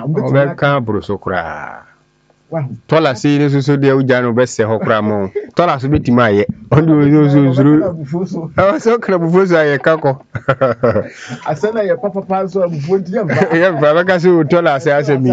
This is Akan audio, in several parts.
obe kan bruso kura tola si ni so de uja no be se ho kura mo tola so betima aye ondo zuru so kana bufoso aye kako asana ye papa so abufuo ntia mba ye mba ka so tola se asemi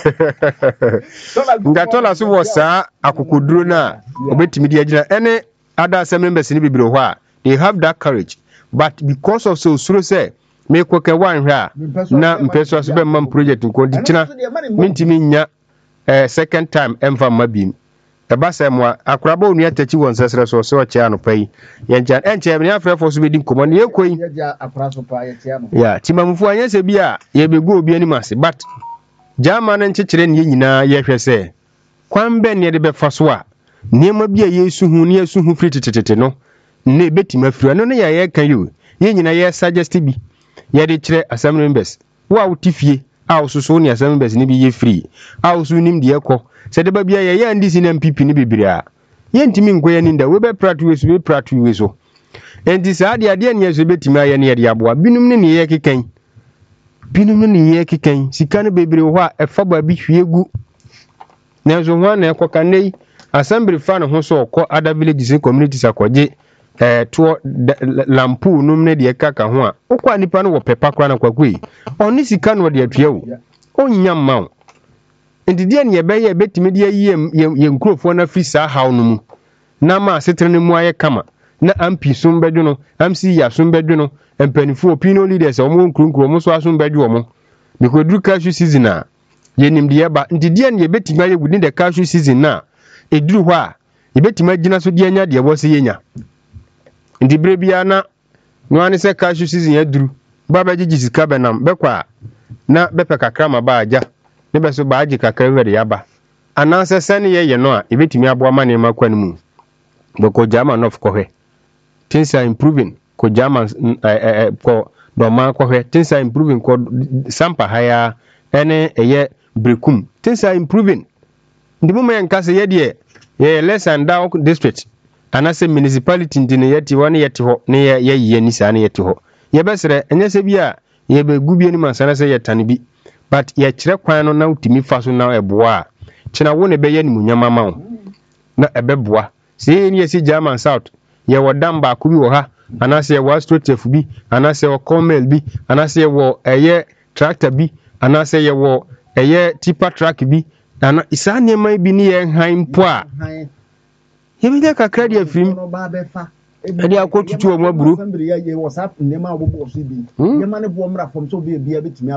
nga tola so wo sa akokoduro na obetimi de agina ene other assembly members ni bibiro ho a they have that courage but because of so suro say me kweke wan hwa na mpeso so be mam project nko di kina mintimi nya second time emfa mabim eba se mo akraba onu atachi won sesere so so che anopai ye nja enche me afre fo so be di nkomo ne ekoi ya timamfu anya se bia ye begu obi ani mase but jama na nchekere ne nyina ye hwe se kwambe ne de be faso a niema bia yesu hu ne yesu hu free tetete no ne betima firi no ne ye kan yo ye nyina ye suggest bi ye de kire assembly members wa utifie a osusu ne assembly members ne bi ye free a osu nim de ekọ se de ba bia ye ndisi na MPP ne bibiri a ye ntimi nkoya ni nda we be pratu we so be pratu we so enti sa de ade ne yeso betima ye ne ye de aboa binum ne ye kekan sika ne bibiri ho a efa ba bi hwiegu na zo ho na ekọ kanei assembly fa ne ho so okọ other villages communities akọje to lampu num ne de kaka ho a okwa nipa no wo pepa kra na kwakui oni sika no de atua wo onyam mawo ndidi ne be ye betimi de ye nkrofo na free sa haw no mu na ma setre ne mu aye kama na ampi sum bedwo no amsi ya sum bedwo no empanifu opinion leaders omo nkrunkru omo so asum bedwo omo bikodru cashew season a ye nim de ba ndidi ne betimi aye gudi de cashew season na eduru ho a ye betimi agina so de anya de wo se yenya ndi brebia na no ani se cashew season ya duru baba gigi sika benam bekwa na bepe kakra ma ba aja ne be so ba agi kakra wede ya ba ananse sene ye no a ebetimi abo ama ne makwan mu beko jama no of hwe things are improving ko jama ko do ma ko hwe things are improving ko sampa haya ene eye brekum things are improving ndi mu men kase ye de ye less and down district anase municipality ndi ne yeti woni yeti ho ne ye ni sa ne yeti ho ye besere enye se bia ye be gubie ni mansana se yetane bi but ye kire kwan no na utimi faso na eboa kina wo ne be ye ni munyama ma wo na ebeboa se ni yesi German South ye wodam ba ku bi wo ha anase ye wa strotef bi anase wo comel bi anase ye wo eye tractor bi anase ye wo eye tipper truck bi ana isa ne mai bi ni ye han po a yemi de kakra de afim edi akotutu o maburu ye WhatsApp nema obobo so bi ye ma ne bo mra fom so bi bia betimi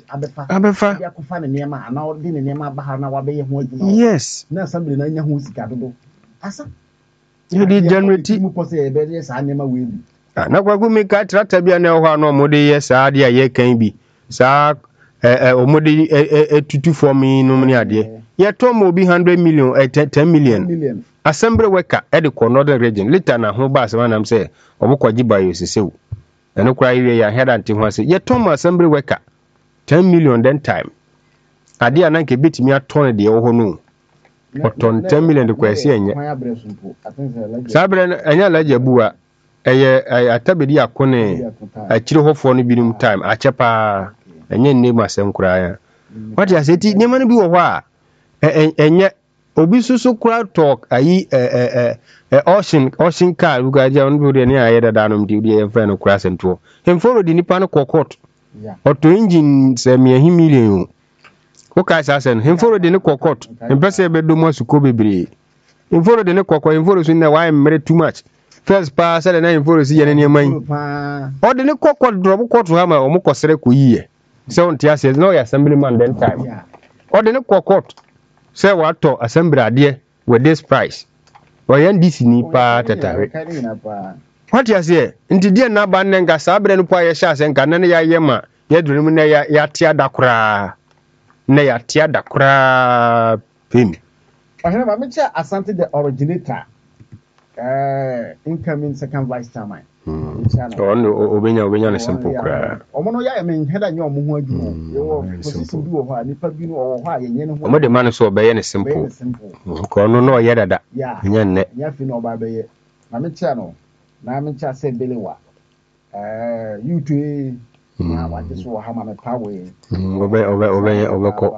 abefa ya kofa ne nema ana odi ne nema ba ha na wa be ye ho adwuma yes na assembly na nya ho sika dodo asa ye di generate mu pose ye be ye sa nema we bi na kwagu mi ka tractor bia na ho ano mo de ye sa de ye kan bi sa o mo de etutu for me no ni ade ye to mo bi 100 million 10 million assembly worker at the northern region later na ho ba asema nam say obukwaji bayo sesewu eno kra yiwe ya head anti ho say ye tom assembly worker 10 million then time ade ananke betimi aton de wo ho no oton 10 million de kwasi enye sabre enya laje buwa eye atabedi akone akire hofo no binum time achepa enye nne masem kra ya what ya seti nyema no bi wo ho a enye obi susu crowd talk ayi ocean car ugaja on bi ne aye dada no mdi e fa no kura sento him follow di nipa no kokot auto engine se me million o ka sa sen him follow di ne kokot him pese be do mo suko bebre him follow di ne kokot him follow sun na why mere too much first pass and na him follow si yene ne man o di ne kokot drop kokot ha ma o mo kosere ko yiye se on tia se no ya assemblyman then time o di ne kokot say what to assembly ade with this price oyan this ni pa tatawe what you say nti die na ba nenga sabre no pa ye sha se nka na ya yema ye durum na ya tia dakura na ya tia dakura pim ahena ma mecha Asante the originator incoming second vice chairman no obenya ne simple kra omo no ya men heda nya omo ho adwuma ye wo position bi wo ho a nipa bi no wo ho a ye ne ho omo de man so obeye ne simple ko no no ye dada nya nne nya fi no oba beye na mecha no na mecha se belewa you to na wa de so ha ma me pa we obey ko